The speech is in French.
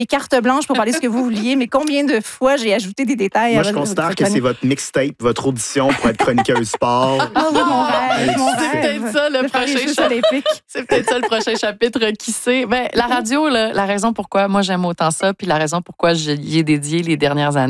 carte blanche pour parler ce que vous vouliez, mais combien de fois j'ai ajouté des détails? Moi, je considère que c'est votre mixtape, votre audition pour être chroniqueuse sport. Ah oui, mon rêve, mon C'est rêve. peut-être ça le prochain chapitre. C'est peut-être ça le prochain chapitre, qui sait. Ben, la radio, là, la raison pourquoi moi j'aime autant ça, puis la raison pourquoi j'y ai dédié les dernières années,